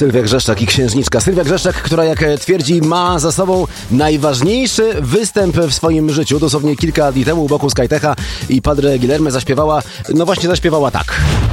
Sylwia Grzeszczak i Księżniczka. Sylwia Grzeszczak, która jak twierdzi ma za sobą najważniejszy występ w swoim życiu. Dosłownie kilka dni temu u boku Skytecha i Padre Guilherme zaśpiewała tak.